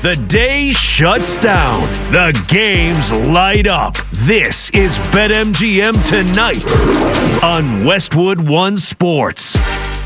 The day shuts down. The games light up. This is BetMGM Tonight on Westwood One Sports.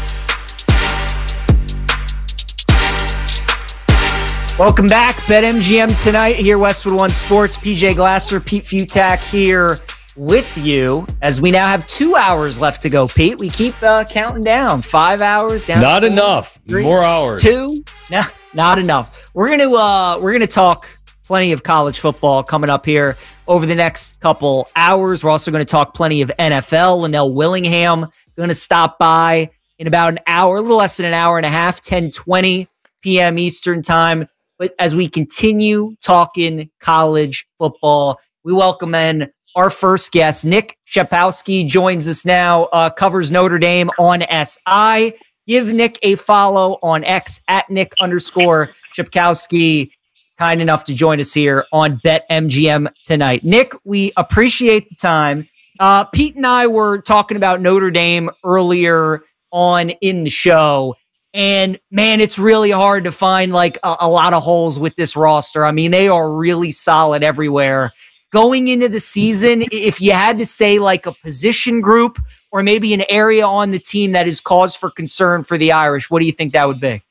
Welcome back. BetMGM Tonight here, Westwood One Sports. PJ Glasser, Pete Futak here with you as we now have 2 hours left to go, Pete. We keep counting down. 5 hours down. Not 4, enough. 3, more hours. 2. No, not enough. We're gonna talk plenty of college football coming up here over the next couple hours. We're also going to talk plenty of NFL. Linnell Willingham going to stop by in about an hour, a little less than an hour and a half, 10:20 p.m. Eastern time. But as we continue talking college football, we welcome in our first guest. Nick Shapowski joins us now, covers Notre Dame on SI. Give Nick a follow on X at Nick_Shapowski. Kind enough to join us here on BetMGM Tonight. Nick, we appreciate the time. Pete and I were talking about Notre Dame earlier on in the show. And man, it's really hard to find like a lot of holes with this roster. I mean, they are really solid everywhere. Going into the season, if you had to say like a position group or maybe an area on the team that is cause for concern for the Irish, what do you think that would be?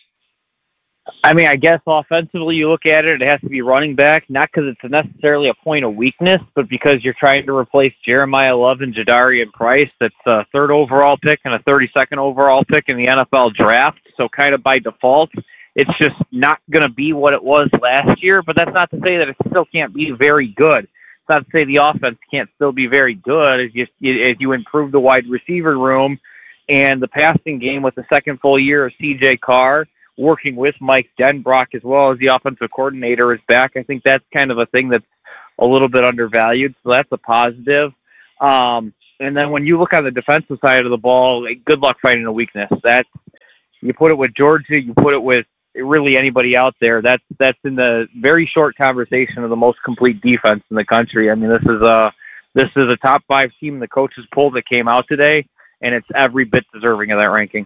I mean, I guess offensively you look at it, it has to be running back, not because it's necessarily a point of weakness, but because you're trying to replace Jeremiah Love and Jadarian Price. That's a 3rd overall pick and a 32nd overall pick in the NFL draft. So kind of by default, it's just not going to be what it was last year, but that's not to say that it still can't be very good. It's not to say the offense can't still be very good as you improve the wide receiver room and the passing game with the second full year of C.J. Carr, working with Mike Denbrock as well as the offensive coordinator is back. I think that's kind of a thing that's a little bit undervalued, so that's a positive. And then when you look on the defensive side of the ball, good luck finding a weakness. That you put it with Georgia, you put it with really anybody out there. That's in the very short conversation of the most complete defense in the country. I mean, this is a top 5 team in the coaches poll that came out today, and it's every bit deserving of that ranking.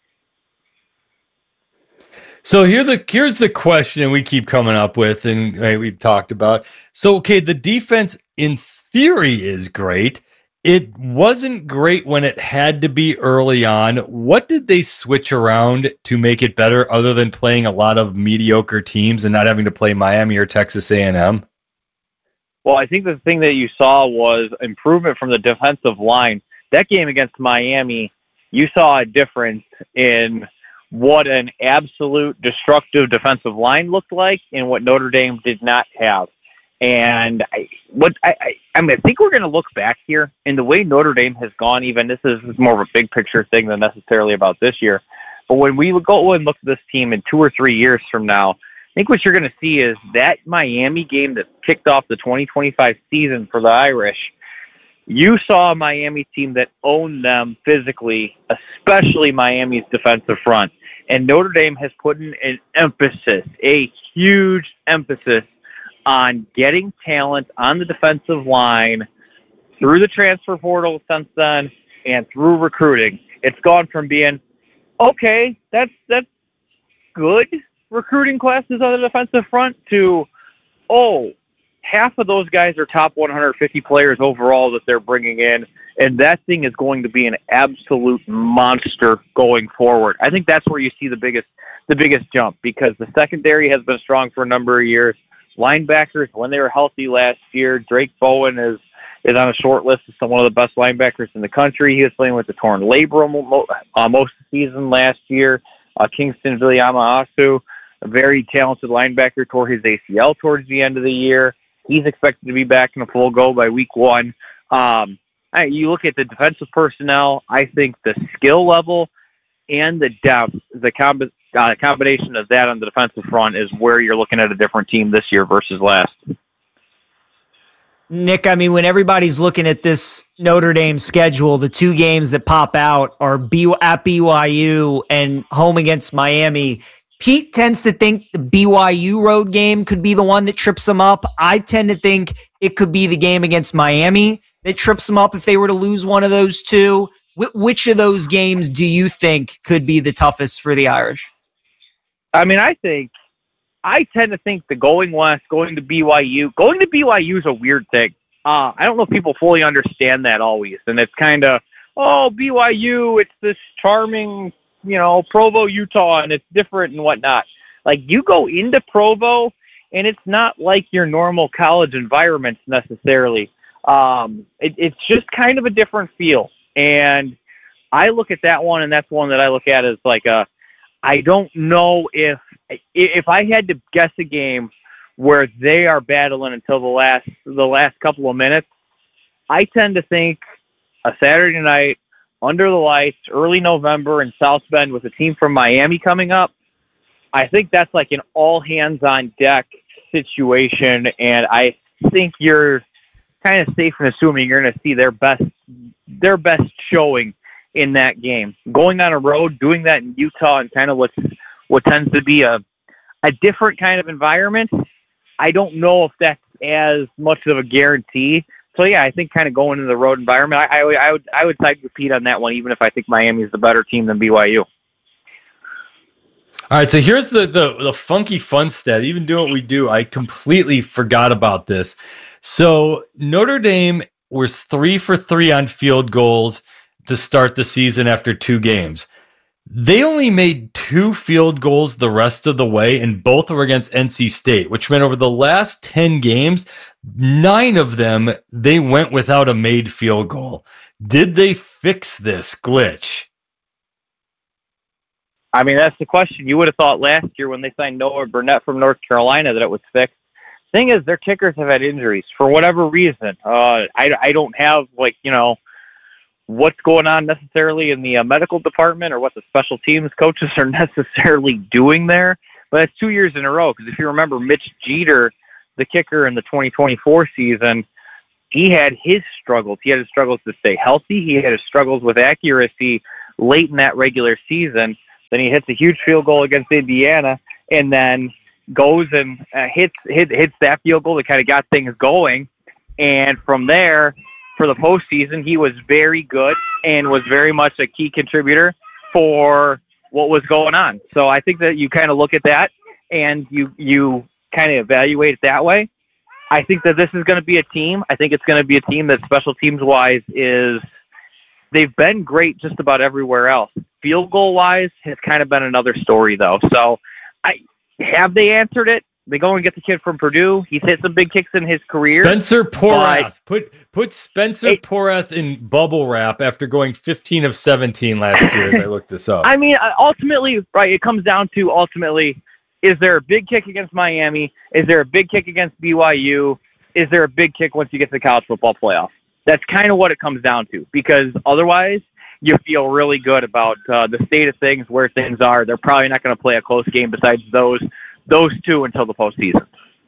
So here's the question we keep coming up with, and we've talked about. So, okay, the defense in theory is great. It wasn't great when it had to be early on. What did they switch around to make it better other than playing a lot of mediocre teams and not having to play Miami or Texas A&M? Well, I think the thing that you saw was improvement from the defensive line. That game against Miami, you saw a difference in what an absolute destructive defensive line looked like and what Notre Dame did not have. And I think we're going to look back here in the way Notre Dame has gone. Even this is more of a big picture thing than necessarily about this year. But when we go and look at this team in 2 or 3 years from now, I think what you're going to see is that Miami game that kicked off the 2025 season for the Irish. You saw a Miami team that owned them physically, especially Miami's defensive front. And Notre Dame has put in an emphasis, a huge emphasis, on getting talent on the defensive line through the transfer portal since then and through recruiting. It's gone from being, okay, that's good recruiting classes on the defensive front to, half of those guys are top 150 players overall that they're bringing in, and that thing is going to be an absolute monster going forward. I think that's where you see the biggest jump, because the secondary has been strong for a number of years. Linebackers, when they were healthy last year, Drake Bowen is on a short list as one of the best linebackers in the country. He was playing with the torn labrum most of the season last year. Kingston Viliama-Asu, a very talented linebacker, tore his ACL towards the end of the year. He's expected to be back in a full go by week 1. You look at the defensive personnel, I think the skill level and the depth, the combination of that on the defensive front is where you're looking at a different team this year versus last. Nick, I mean, when everybody's looking at this Notre Dame schedule, the 2 games that pop out are at BYU and home against Miami. Pete tends to think the BYU road game could be the one that trips them up. I tend to think it could be the game against Miami that trips them up if they were to lose one of those 2. Which of those games do you think could be the toughest for the Irish? I mean, I think I tend to think the going west, going to BYU is a weird thing. I don't know if people fully understand that always. And it's kind of, BYU, it's this charming, Provo, Utah, and it's different and whatnot. Like, you go into Provo, and it's not like your normal college environments necessarily. It's just kind of a different feel. And I look at that one, and that's one that I look at as like I don't know if I had to guess a game where they are battling until the last couple of minutes, I tend to think a Saturday night under the lights, early November in South Bend with a team from Miami coming up. I think that's like an all hands on deck situation, and I think you're kind of safe in assuming you're going to see their best showing in that game. Going on a road, doing that in Utah, and kind of what tends to be a different kind of environment, I don't know if that's as much of a guarantee. So yeah, I think kind of going into the road environment, I would side with Pete on that one, even if I think Miami is the better team than BYU. All right, so here's the funky fun stat. Even doing what we do, I completely forgot about this. So Notre Dame was 3 for 3 on field goals to start the season after 2 games. They only made 2 field goals the rest of the way, and both were against NC State, which meant over the last 10 games, 9 of them, they went without a made field goal. Did they fix this glitch? I mean, that's the question. You would have thought last year when they signed Noah Burnett from North Carolina that it was fixed. Thing is, their kickers have had injuries for whatever reason. I don't have, what's going on necessarily in the medical department or what the special teams coaches are necessarily doing there. But it's 2 years in a row, because if you remember Mitch Jeter, the kicker in the 2024 season, he had his struggles. He had his struggles to stay healthy. He had his struggles with accuracy late in that regular season. Then he hits a huge field goal against Indiana, and then goes and hits that field goal that kind of got things going. And from there, for the postseason, he was very good and was very much a key contributor for what was going on. So I think that you kind of look at that and you kind of evaluate it that way. I think that this is going to be a team. I think it's going to be a team that special teams wise they've been great just about everywhere else. Field goal wise has kind of been another story though. So have they answered it? They go and get the kid from Purdue. He's hit some big kicks in his career. Spencer Porath. Put Spencer Porath in bubble wrap after going 15 of 17 last year as I looked this up. I mean, ultimately, right, it comes down to is there a big kick against Miami? Is there a big kick against BYU? Is there a big kick once you get to the college football playoff? That's kind of what it comes down to, because otherwise you feel really good about the state of things, where things are. They're probably not going to play a close game besides those 2 until the postseason.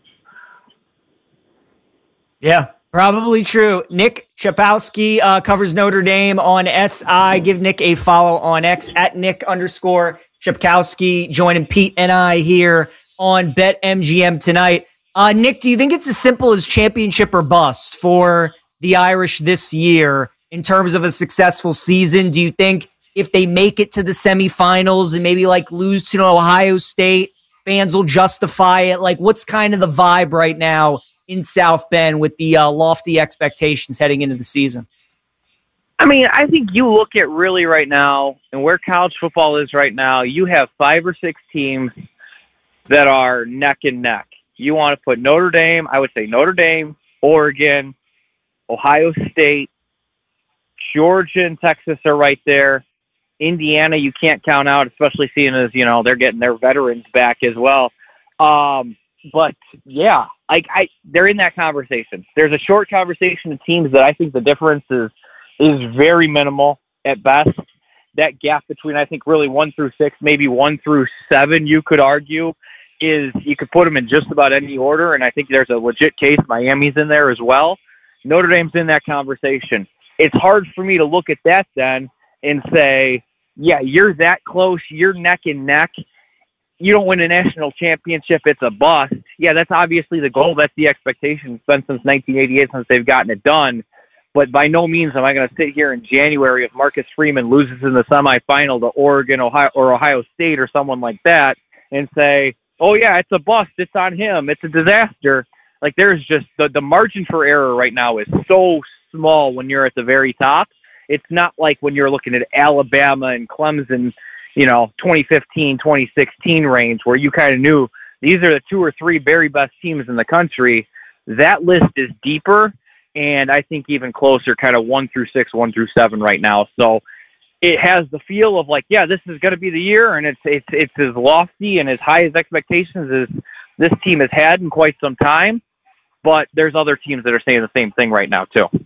Yeah, probably true. Nick Chapowski covers Notre Dame on SI. Give Nick a follow on X at Nick_Chapkowski. Joining Pete and I here on BetMGM tonight. Nick, do you think it's as simple as championship or bust for the Irish this year in terms of a successful season? Do you think if they make it to the semifinals and maybe lose to Ohio State, fans will justify it? What's kind of the vibe right now in South Bend with the lofty expectations heading into the season? I mean, I think you look at really right now and where college football is right now, you have 5 or 6 teams that are neck and neck. You want to put Notre Dame, I would say Notre Dame, Oregon, Ohio State, Georgia and Texas are right there. Indiana, you can't count out, especially seeing as, they're getting their veterans back as well. But yeah, they're in that conversation. There's a short conversation of teams that I think the difference is very minimal at best. That gap between, I think, really 1 through 6, maybe 1 through 7, you could argue, is you could put them in just about any order. And I think there's a legit case. Miami's in there as well. Notre Dame's in that conversation. It's hard for me to look at that then and say, yeah, you're that close, you're neck and neck. You don't win a national championship, it's a bust. Yeah, that's obviously the goal. That's the expectation. It's been since 1988 since they've gotten it done. But by no means am I going to sit here in January if Marcus Freeman loses in the semifinal to Oregon, Ohio State or someone like that and say, oh yeah, it's a bust, it's on him, it's a disaster. Like there's just the margin for error right now is so small when you're at the very top. It's not like when you're looking at Alabama and Clemson, 2015, 2016 range where you kind of knew these are the 2 or 3 very best teams in the country. That list is deeper, and I think even closer, kind of 1 through 6, 1 through 7 right now. So it has the feel of like, yeah, this is going to be the year, and it's as lofty and as high as expectations as this team has had in quite some time. But there's other teams that are saying the same thing right now too. All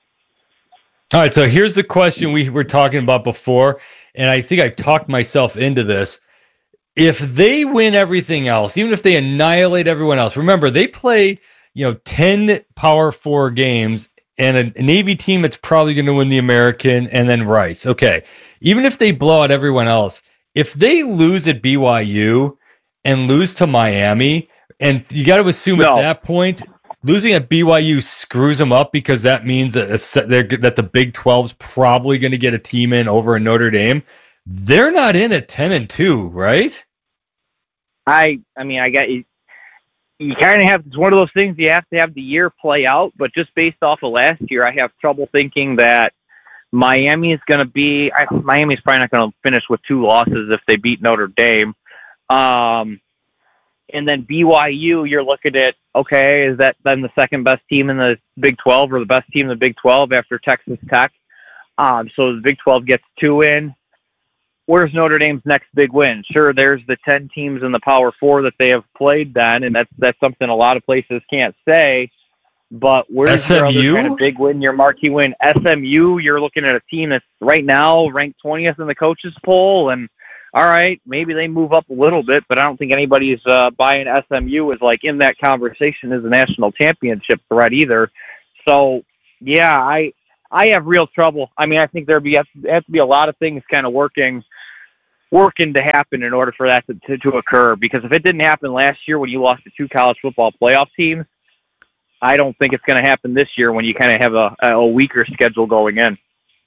right, so here's the question we were talking about before, and I think I talked myself into this. If they win everything else, even if they annihilate everyone else, remember they play, 10 Power 4 games and a Navy team that's probably going to win the American and then Rice. Okay, even if they blow out everyone else, if they lose at BYU and lose to Miami, and you got to assume at that point, losing at BYU screws them up because that means that the Big 12's probably going to get a team in over in Notre Dame. They're not in at 10-2, right? I mean, I got you. You kind of have, it's one of those things you have to have the year play out, but just based off of last year, I have trouble thinking that Miami's probably not going to finish with 2 losses if they beat Notre Dame. And then BYU, you're looking at, okay, is that then the second best team in the Big 12 or the best team in the Big 12 after Texas Tech? So the Big 12 gets 2 in. Where's Notre Dame's next big win? Sure, there's the 10 teams in the Power 4 that they have played then, and that's something a lot of places can't say. But where's SMU? your other kind of big win, your marquee win? SMU, you're looking at a team that's right now ranked 20th in the coaches poll, and all right, maybe they move up a little bit, but I don't think anybody's buying SMU as like in that conversation as a national championship threat either. So, yeah, I have real trouble. I mean, I think there have to be a lot of things kind of working to happen in order for that to occur. Because if it didn't happen last year when you lost to 2 college football playoff teams, I don't think it's going to happen this year when you kind of have a weaker schedule going in.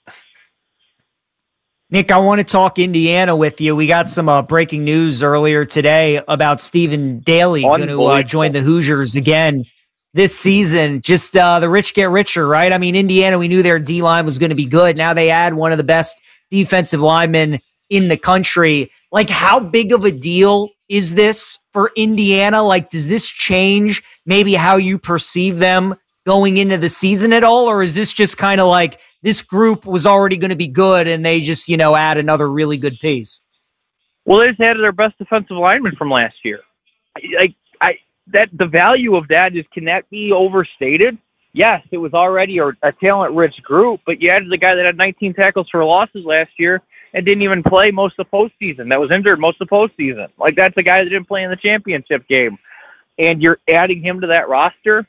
Nick, I want to talk Indiana with you. We got some breaking news earlier today about Stephen Daly going to join the Hoosiers again this season. Just the rich get richer, right? I mean, Indiana, we knew their D-line was going to be good. Now they add one of the best defensive linemen in the country. Like, how big of a deal is this for Indiana? Like, does this change maybe how you perceive them going into the season at all? Or is this just kind of like this group was already going to be good and they just, add another really good piece? Well, they just added their best defensive lineman from last year. That the value of that can that be overstated? Yes, it was already a talent-rich group, but you added the guy that had 19 tackles for losses last year and didn't even play most of the postseason. That was injured most of the postseason. Like, that's a guy that didn't play in the championship game. And you're adding him to that roster?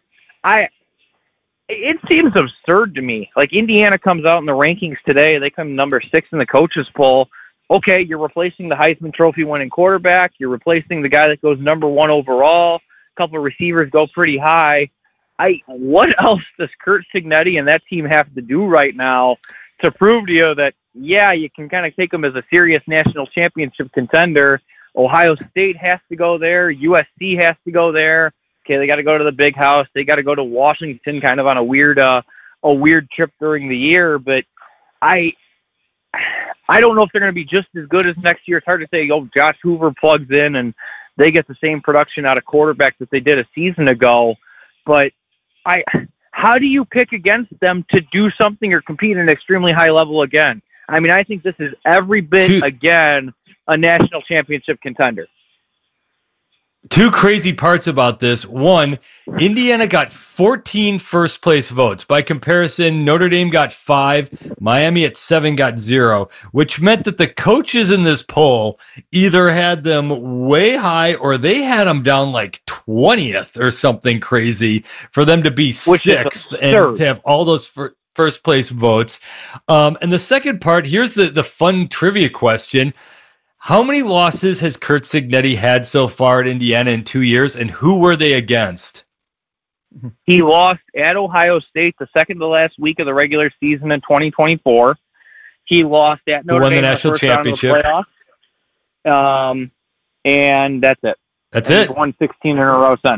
It seems absurd to me. Like, Indiana comes out in the rankings today. They come number 6 in the coaches poll. Okay, you're replacing the Heisman Trophy winning quarterback. You're replacing the guy that goes number 1 overall. A couple of receivers go pretty high. What else does Curt Cignetti and that team have to do right now to prove to you that, yeah, you can kind of take them as a serious national championship contender? Ohio State has to go there. USC has to go there. Okay, they got to go to the Big House. They got to go to Washington kind of on a weird trip during the year. But I don't know if they're going to be just as good as next year. It's hard to say, Josh Hoover plugs in and they get the same production out of quarterback that they did a season ago. But how do you pick against them to do something or compete at an extremely high level again? I mean, I think this is every bit, again, a national championship contender. 2 crazy parts about this. One, Indiana got 14 first-place votes. By comparison, Notre Dame got 5, Miami at 7 got 0, which meant that the coaches in this poll either had them way high or they had them down like 20th or something crazy for them to be 6th and to have all those first-place votes. And the second part, here's the fun trivia question. How many losses has Curt Cignetti had so far at Indiana in 2 years, and who were they against? He lost at Ohio State the second to last week of the regular season in 2024. He lost at Notre Dame the national championship. And that's it. That's and it. He's won 16 in a row since.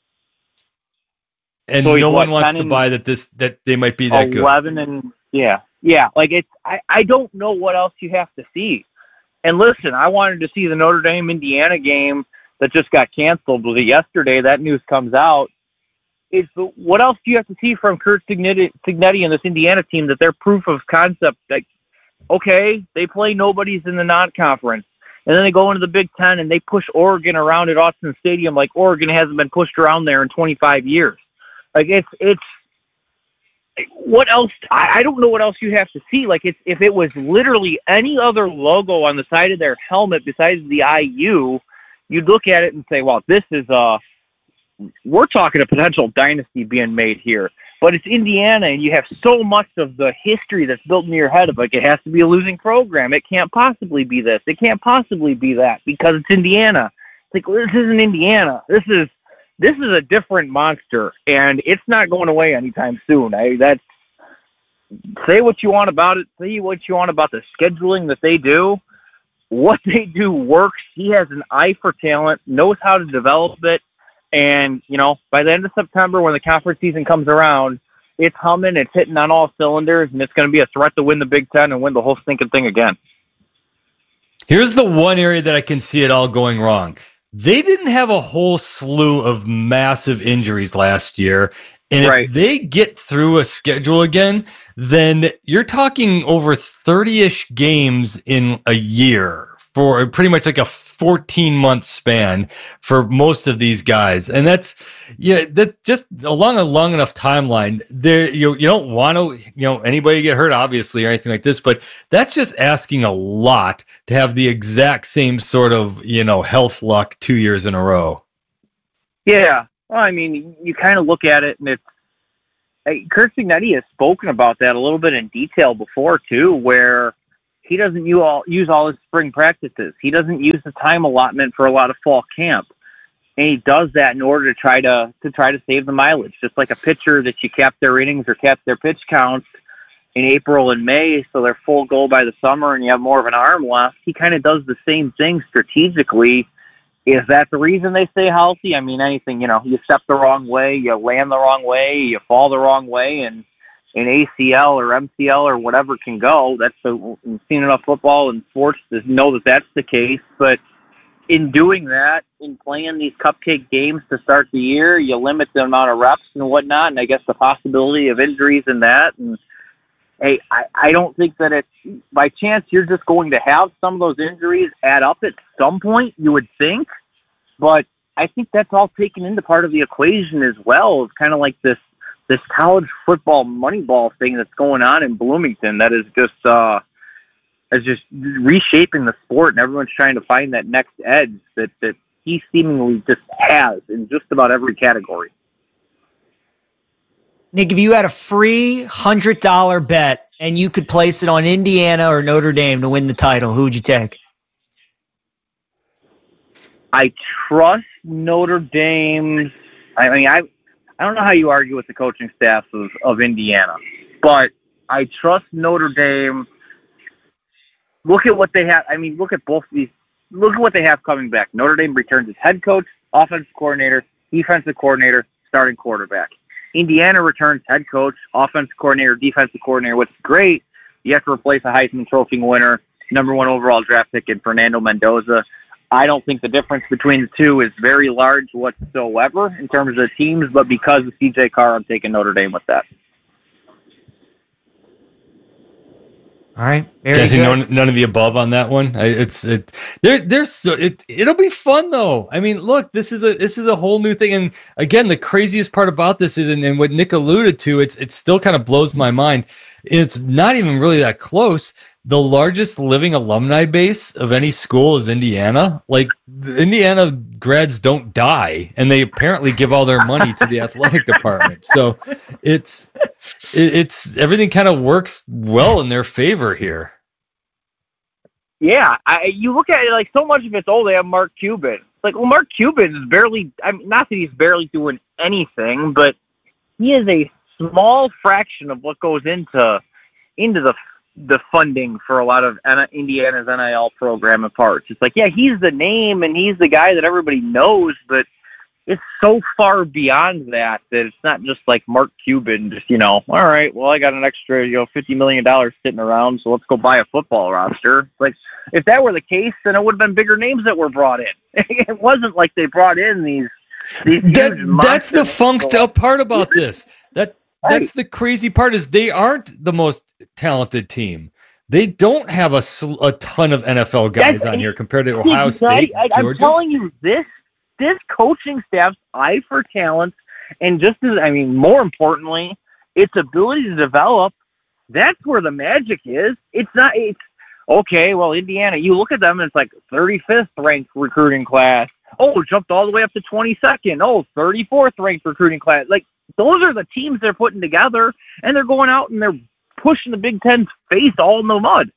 And So no he's, one wants 10 to buy that they might be that 11 good. and yeah. Like I don't know what else you have to see. And listen, I wanted to see the Notre Dame Indiana game that just got canceled. Was it yesterday? That news comes out. What else do you have to see from Curt Cignetti and this Indiana team that they're proof of concept? Like, okay, they play nobodies in the non-conference, and then they go into the Big Ten and they push Oregon around at Autzen Stadium like Oregon hasn't been pushed around there in 25 years. Like it's what else? I don't know what else you have to see. Like if it was literally any other logo on the side of their helmet besides the IU, you'd look at it and say, well, this is we're talking a potential dynasty being made here. But it's Indiana, and you have so much of the history that's built in your head of like it has to be a losing program. It can't possibly be this. It can't possibly be that because it's Indiana. It's like, well, this isn't Indiana. This is a different monster, and it's not going away anytime soon. Say what you want about it. Say what you want about the scheduling that they do. What they do works. He has an eye for talent, knows how to develop it. And, by the end of September, when the conference season comes around, it's humming, it's hitting on all cylinders, and it's going to be a threat to win the Big Ten and win the whole stinking thing again. Here's the one area that I can see it all going wrong. They didn't have a whole slew of massive injuries last year. And if they get through a schedule again, then you're talking over 30-ish games in a year for pretty much like a 14-month span for most of these guys. And that's just along a long enough timeline. There, you don't want to, anybody get hurt, obviously, or anything like this, but that's just asking a lot to have the exact same sort of, health luck 2 years in a row. Yeah. Well, I mean, you kind of look at it, and it's Curt Cignetti has spoken about that a little bit in detail before too, where he doesn't use all his spring practices. He doesn't use the time allotment for a lot of fall camp, and he does that in order to try to save the mileage. Just like a pitcher that you cap their innings or cap their pitch counts in April and May, so they're full go by the summer, and you have more of an arm left. He kind of does the same thing strategically. Is that the reason they stay healthy? I mean, anything, you step the wrong way, you land the wrong way, you fall the wrong way, and an ACL or MCL or whatever can go. We've seen enough football and sports to know that that's the case. But in doing that, in playing these cupcake games to start the year, you limit the amount of reps and whatnot, and I guess the possibility of injuries in that. And hey, I don't think that it's by chance you're just going to have some of those injuries add up at some point, you would think. But I think that's all taken into part of the equation as well. It's kind of like this college football Moneyball thing that's going on in Bloomington that is just reshaping the sport, and everyone's trying to find that next edge that he seemingly just has in just about every category. Nick, if you had a free $100 bet and you could place it on Indiana or Notre Dame to win the title, who would you take? I trust Notre Dame. I mean, I don't know how you argue with the coaching staff of Indiana, but I trust Notre Dame. Look at what they have. I mean, look at both of these. Look at what they have coming back. Notre Dame returns its head coach, offensive coordinator, defensive coordinator, starting quarterback. Indiana returns head coach, offensive coordinator, defensive coordinator. What's great, you have to replace a Heisman Trophy winner, number 1 overall draft pick in Fernando Mendoza. I don't think the difference between the two is very large whatsoever in terms of the teams, but because of CJ Carr, I'm taking Notre Dame with that. All right, Jesse, none of the above on that one. It'll be fun though. I mean, look, this is a whole new thing, and again, the craziest part about this is, and what Nick alluded to, it still kind of blows my mind. It's not even really that close. The largest living alumni base of any school is Indiana. Like, the Indiana grads don't die, and they apparently give all their money to the athletic department. So it's everything kind of works well in their favor here. Yeah, you look at it like so much of it's, they have Mark Cuban. It's like, well, Mark Cuban is barely, I mean, not that he's barely doing anything, but he is a small fraction of what goes into the funding for a lot of Indiana's NIL program in parts. It's like, yeah, he's the name and he's the guy that everybody knows, but it's so far beyond that it's not just like Mark Cuban, just, all right, well, I got an extra, $50 million sitting around, so let's go buy a football roster. Like, if that were the case, then it would have been bigger names that were brought in. It wasn't like they brought in these that's the funked up part about this. That's the crazy part, is they aren't the most talented team. They don't have a ton of NFL guys on here compared to Ohio State, Georgia. I'm telling you, this coaching staff's eye for talent, and more importantly, its ability to develop, that's where the magic is. Okay, well, Indiana, you look at them and it's like 35th ranked recruiting class. Oh, jumped all the way up to 22nd. Oh, 34th ranked recruiting class. Like, those are the teams they're putting together, and they're going out and they're pushing the Big Ten's face all in the mud.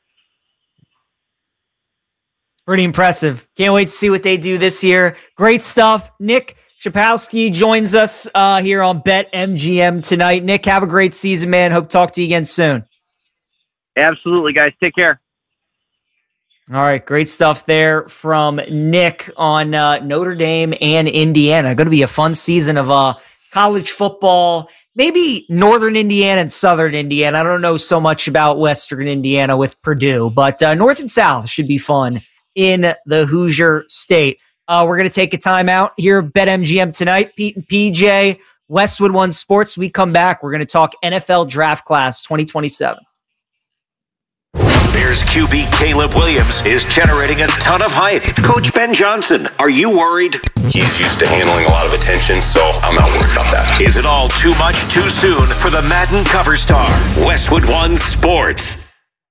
Pretty impressive. Can't wait to see what they do this year. Great stuff. Nick Schapowski joins us here on BetMGM tonight. Nick, have a great season, man. Hope to talk to you again soon. Absolutely, guys. Take care. All right, great stuff there from Nick on Notre Dame and Indiana. Going to be a fun season of college football. Maybe Northern Indiana and Southern Indiana. I don't know so much about Western Indiana with Purdue, but North and South should be fun in the Hoosier State. We're going to take a timeout here at BetMGM tonight. Pete and PJ, Westwood One Sports. We come back. We're going to talk NFL Draft Class 2027. Bears QB Caleb Williams is generating a ton of hype. Coach Ben Johnson, are you worried? He's used to handling a lot of attention, so I'm not worried about that. Is it all too much too soon for the Madden cover star? Westwood One Sports.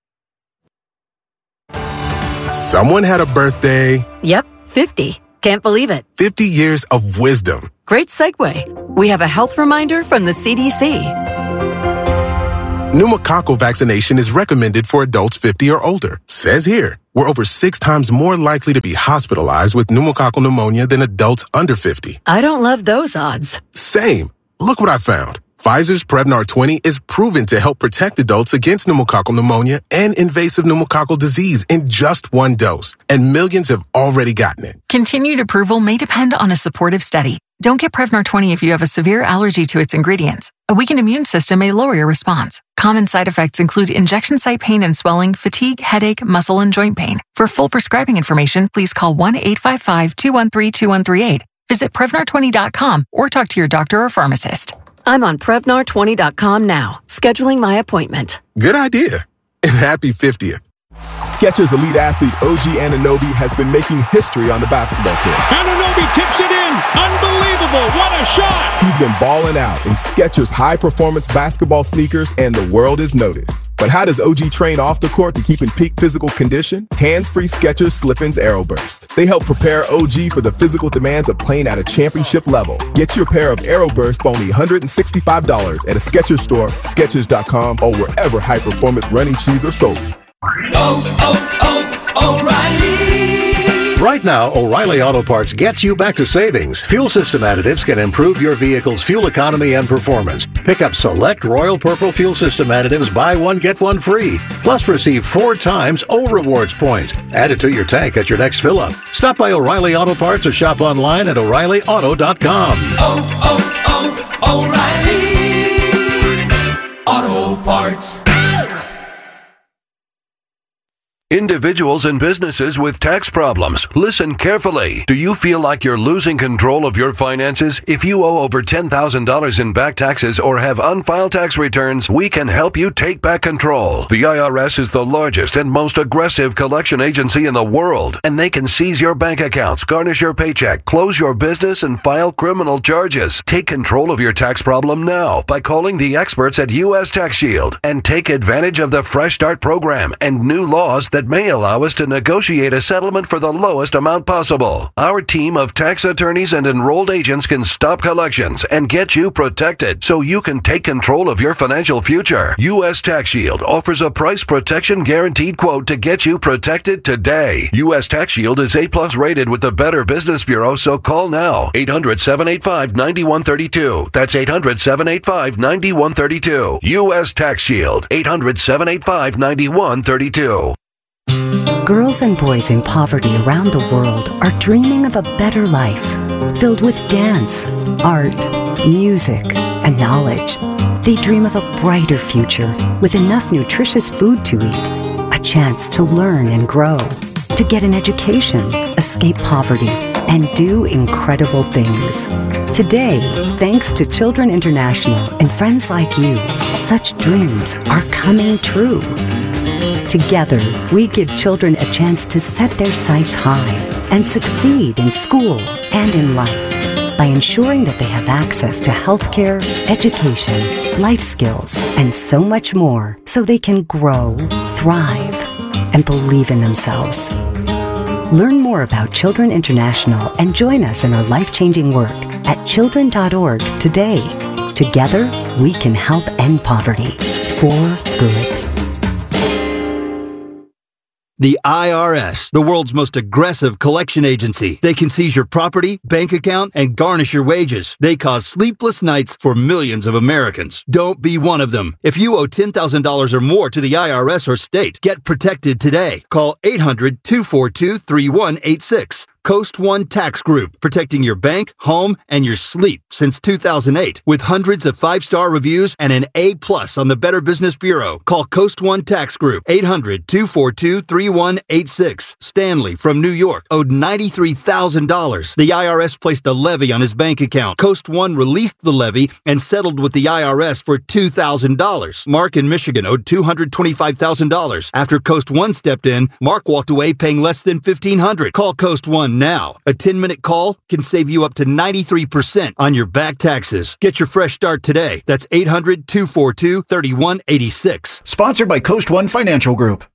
Someone had a birthday. Yep, 50. Can't believe it. 50 years of wisdom. Great segue. We have a health reminder from the CDC. Pneumococcal vaccination is recommended for adults 50 or older. Says here, we're over 6 times more likely to be hospitalized with pneumococcal pneumonia than adults under 50. I don't love those odds. Same. Look what I found. Pfizer's Prevnar 20 is proven to help protect adults against pneumococcal pneumonia and invasive pneumococcal disease in just 1 dose. And millions have already gotten it. Continued approval may depend on a supportive study. Don't get Prevnar 20 if you have a severe allergy to its ingredients. A weakened immune system may lower your response. Common side effects include injection site pain and swelling, fatigue, headache, muscle, and joint pain. For full prescribing information, please call 1-855-213-2138. Visit Prevnar20.com or talk to your doctor or pharmacist. I'm on Prevnar20.com now, scheduling my appointment. Good idea. And happy 50th. Skechers elite athlete OG Anunoby has been making history on the basketball court. Anunoby tips it in. Unbelievable. What a shot. He's been balling out in Skechers high-performance basketball sneakers, and the world has noticed. But how does OG train off the court to keep in peak physical condition? Hands-free Skechers Slip-ins Aeroburst. They help prepare OG for the physical demands of playing at a championship level. Get your pair of Aeroburst for only $165 at a Skechers store, Skechers.com, or wherever high-performance running shoes are sold. O'Reilly. Right now, O'Reilly Auto Parts gets you back to savings. Fuel system additives can improve your vehicle's fuel economy and performance. Pick up select Royal Purple fuel system additives, buy one, get one free. Plus receive 4 times O Rewards points. Add it to your tank at your next fill-up. Stop by O'Reilly Auto Parts or shop online at O'ReillyAuto.com. O'Reilly Auto Parts. Individuals and businesses with tax problems, listen carefully. Do you feel like you're losing control of your finances? If you owe over $10,000 in back taxes or have unfiled tax returns, we can help you take back control. The IRS is the largest and most aggressive collection agency in the world, and they can seize your bank accounts, garnish your paycheck, close your business, and file criminal charges. Take control of your tax problem now by calling the experts at U.S. Tax Shield and take advantage of the Fresh Start program and new laws that that may allow us to negotiate a settlement for the lowest amount possible. Our team of tax attorneys and enrolled agents can stop collections and get you protected so you can take control of your financial future. U.S. Tax Shield offers a price protection guaranteed quote to get you protected today. U.S. Tax Shield is A+ rated with the Better Business Bureau, so call now. 800-785-9132. That's 800-785-9132. U.S. Tax Shield. 800-785-9132. Girls and boys in poverty around the world are dreaming of a better life, filled with dance, art, music, and knowledge. They dream of a brighter future with enough nutritious food to eat, a chance to learn and grow, to get an education, escape poverty, and do incredible things. Today, thanks to Children International and friends like you, such dreams are coming true. Together, we give children a chance to set their sights high and succeed in school and in life by ensuring that they have access to healthcare, education, life skills, and so much more so they can grow, thrive, and believe in themselves. Learn more about Children International and join us in our life-changing work at children.org today. Together, we can help end poverty for good. The IRS, the world's most aggressive collection agency. They can seize your property, bank account, and garnish your wages. They cause sleepless nights for millions of Americans. Don't be one of them. If you owe $10,000 or more to the IRS or state, get protected today. Call 800-242-3186. Coast One Tax Group, protecting your bank, home, and your sleep since 2008. With hundreds of 5-star reviews and an A+ on the Better Business Bureau. Call Coast One Tax Group, 800-242-3186. Stanley from New York owed $93,000. The IRS placed a levy on his bank account. Coast One released the levy and settled with the IRS for $2,000. Mark in Michigan owed $225,000. After Coast One stepped in, Mark walked away paying less than $1,500. Call Coast One now. A 10-minute call can save you up to 93% on your back taxes. Get your fresh start today. That's 800-242-3186. Sponsored by Coast One Financial Group.